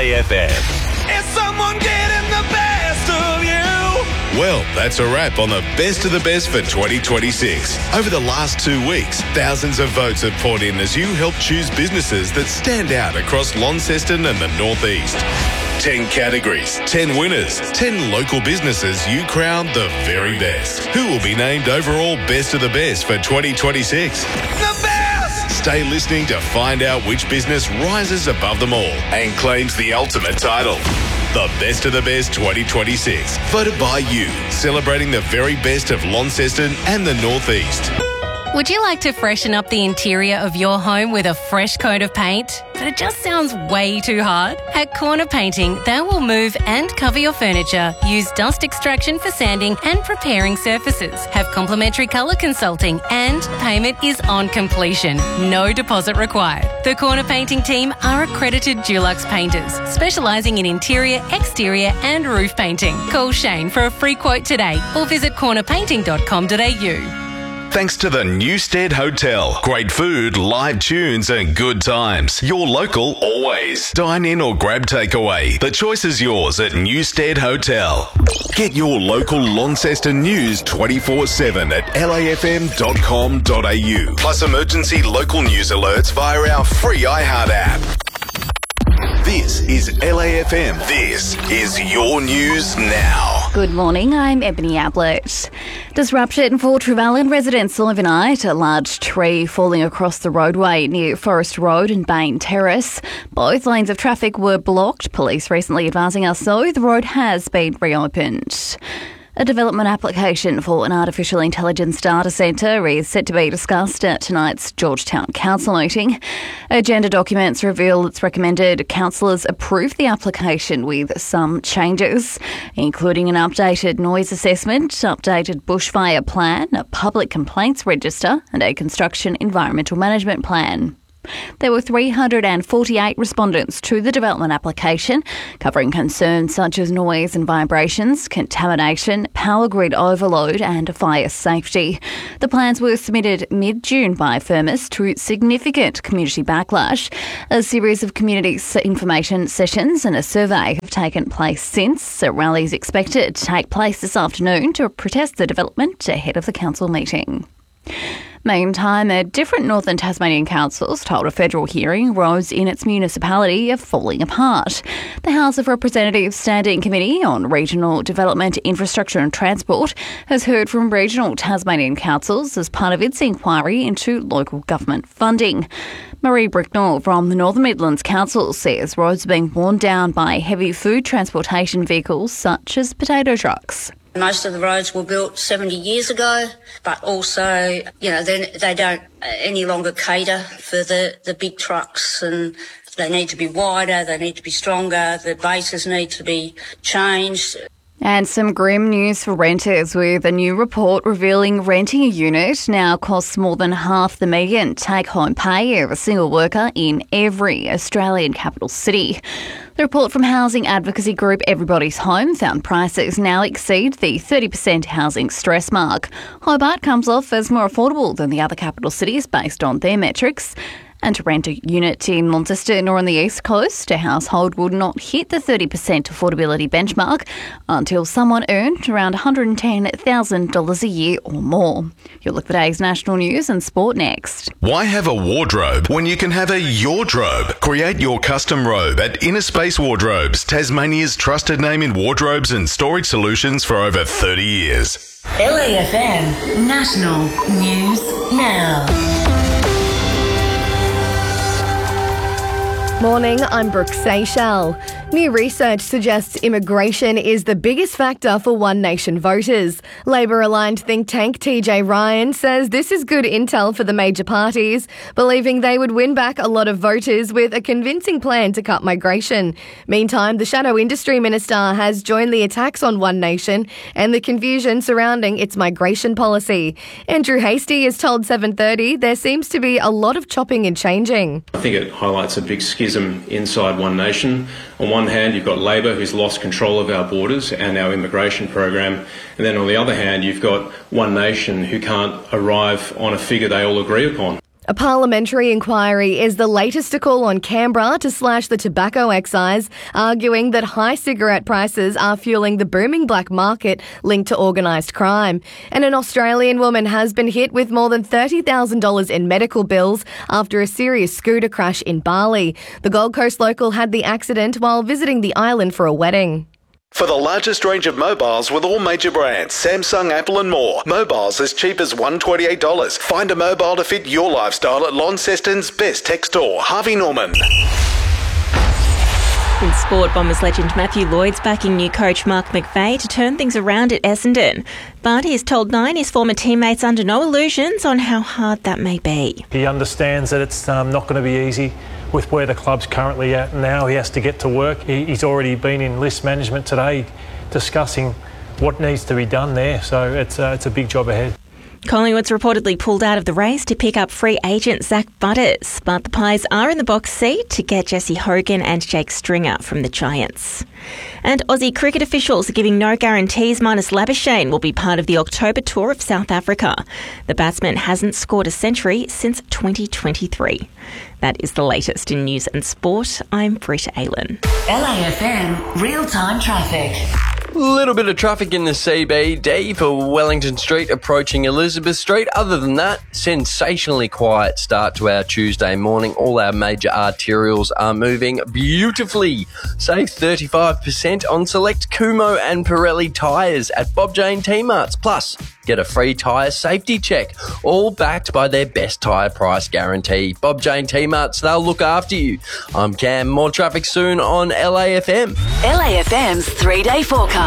LAFM. Is someone getting the best of you? Well, that's a wrap on the best of the best for 2026. Over the last 2 weeks, thousands of votes have poured in as you help choose businesses that stand out across Launceston and the North East. 10 categories, 10 winners, 10 local businesses you crown the very best. Who will be named overall best of the best for 2026? The best! Stay listening to find out which business rises above them all and claims the ultimate title. The Best of the Best 2026, voted by you, celebrating the very best of Launceston and the North East. Would you like to freshen up the interior of your home with a fresh coat of paint? But it just sounds way too hard? At Corner Painting, they will move and cover your furniture, use dust extraction for sanding and preparing surfaces, have complimentary colour consulting, and payment is on completion. No deposit required. The Corner Painting team are accredited Dulux painters, specialising in interior, exterior and roof painting. Call Shane for a free quote today or visit cornerpainting.com.au. Thanks to the Newstead Hotel. Great food, live tunes and good times. Your local always. Dine in or grab takeaway. The choice is yours at Newstead Hotel. Get your local Launceston news 24/7 at lafm.com.au. Plus emergency local news alerts via our free iHeart app. This is LAFM. This is your news now. Good morning, I'm Ebony Ablett. Disruption for Trevally residents overnight. A large tree falling across the roadway near Forest Road and Bain Terrace. Both lanes of traffic were blocked. Police recently advising us, though, the road has been reopened. A development application for an artificial intelligence data centre is set to be discussed at tonight's Georgetown Council meeting. Agenda documents reveal it's recommended councillors approve the application with some changes, including an updated noise assessment, updated bushfire plan, a public complaints register and a construction environmental management plan. There were 348 respondents to the development application, covering concerns such as noise and vibrations, contamination, power grid overload and fire safety. The plans were submitted mid-June by Firmus to significant community backlash. A series of community information sessions and a survey have taken place since. A rally is expected to take place this afternoon to protest the development ahead of the council meeting. Meantime, a different Northern Tasmanian councils told a federal hearing roads in its municipality are falling apart. The House of Representatives Standing Committee on Regional Development, Infrastructure and Transport has heard from regional Tasmanian councils as part of its inquiry into local government funding. Marie Bricknell from the Northern Midlands Council says roads are being worn down by heavy food transportation vehicles such as potato trucks. Most of the roads were built 70 years ago, but also, they don't any longer cater for the big trucks, and they need to be wider, they need to be stronger, the bases need to be changed. And some grim news for renters, with a new report revealing renting a unit now costs more than half the median take-home pay of a single worker in every Australian capital city. The report from housing advocacy group Everybody's Home found prices now exceed the 30% housing stress mark. Hobart comes off as more affordable than the other capital cities based on their metrics. And to rent a unit in Launceston or on the East Coast, a household would not hit the 30% affordability benchmark until someone earned around $110,000 a year or more. You'll look for today's national news and sport next. Why have a wardrobe when you can have a yardrobe? Create your custom robe at Inner Space Wardrobes, Tasmania's trusted name in wardrobes and storage solutions for over 30 years. LAFM National News Now. Morning, I'm Brooke Seychelles. New research suggests immigration is the biggest factor for One Nation voters. Labor-aligned think tank TJ Ryan says this is good intel for the major parties, believing they would win back a lot of voters with a convincing plan to cut migration. Meantime, the Shadow Industry Minister has joined the attacks on One Nation and the confusion surrounding its migration policy. Andrew Hastie has told 7:30 there seems to be a lot of chopping and changing. I think it highlights a big schism inside One Nation. On one hand, you've got Labor, who's lost control of our borders and our immigration program. And then on the other hand, you've got One Nation, who can't arrive on a figure they all agree upon. A parliamentary inquiry is the latest to call on Canberra to slash the tobacco excise, arguing that high cigarette prices are fueling the booming black market linked to organised crime. And an Australian woman has been hit with more than $30,000 in medical bills after a serious scooter crash in Bali. The Gold Coast local had the accident while visiting the island for a wedding. For the largest range of mobiles with all major brands, Samsung, Apple and more. Mobiles as cheap as $128. Find a mobile to fit your lifestyle at Launceston's best tech store, Harvey Norman. In sport, Bombers legend Matthew Lloyd's backing new coach Mark McVeigh to turn things around at Essendon. But he's told Nine his former teammates under no illusions on how hard that may be. He understands that it's not going to be easy with where the club's currently at now. He has to get to work. He's already been in list management today discussing what needs to be done there. So it's a big job ahead. Collingwood's reportedly pulled out of the race to pick up free agent Zach Butters, but the Pies are in the box seat to get Jesse Hogan and Jake Stringer from the Giants. And Aussie cricket officials are giving no guarantees Marnus Labuschagne will be part of the October tour of South Africa. The batsman hasn't scored a century since 2023. That is the latest in news and sport. I'm Britt Aylan. LAFM real-time traffic. Little bit of traffic in the CBD for Wellington Street approaching Elizabeth Street. Other than that, sensationally quiet start to our Tuesday morning. All our major arterials are moving beautifully. Save 35% on select Kumho and Pirelli tyres at Bob Jane T-Marts. Plus, get a free tyre safety check. All backed by their best tyre price guarantee. Bob Jane T-Marts, they'll look after you. I'm Cam. More traffic soon on LAFM. LAFM's 3-day forecast.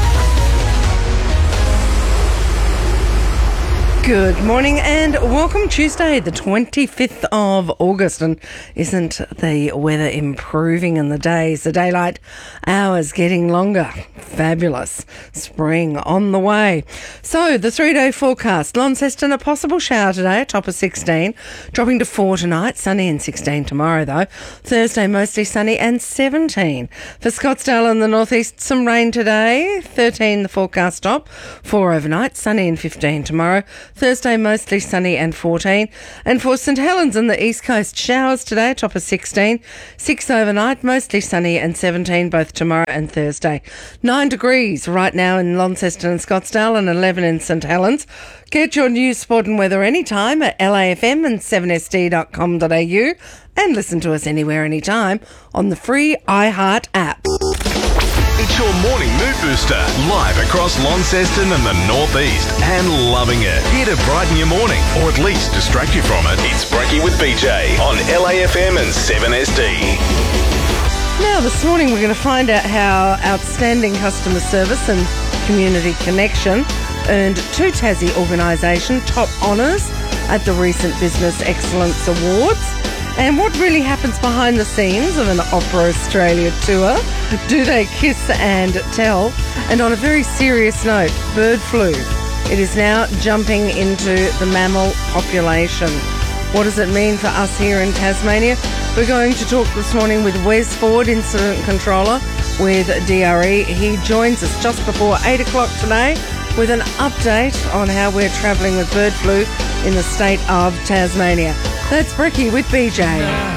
Good morning and welcome Tuesday, the 25th of August. And isn't the weather improving in the days? The daylight hours getting longer. Fabulous. Spring on the way. So the 3-day forecast. Launceston, a possible shower today, a top of 16. Dropping to 4 tonight. Sunny and 16 tomorrow though. Thursday mostly sunny and 17. For Scottsdale and the northeast, some rain today. 13 the forecast top. 4 overnight. Sunny and 15 tomorrow. Thursday mostly sunny and 14. And for St Helens and the east coast, showers today, top of 16. 6 overnight, mostly sunny and 17 both tomorrow and Thursday. 9 degrees right now in Launceston and Scottsdale and 11 in St Helens. Get your news, sport and weather anytime at LAFM and 7sd.com.au and listen to us anywhere, anytime on the free iHeart app. It's your morning mood booster, live across Launceston and the northeast, and loving it. Here to brighten your morning, or at least distract you from it. It's Brekkie with BJ on LAFM and 7SD. Now this morning we're going to find out how outstanding customer service and community connection earned 2 Tassie organisation top honours at the recent Business Excellence Awards. And what really happens behind the scenes of an Opera Australia tour? Do they kiss and tell? And on a very serious note, bird flu. It is now jumping into the mammal population. What does it mean for us here in Tasmania? We're going to talk this morning with Wes Ford, Incident Controller with DRE. He joins us just before 8 o'clock today with an update on how we're travelling with bird flu in the state of Tasmania. That's Brekkie with BJ.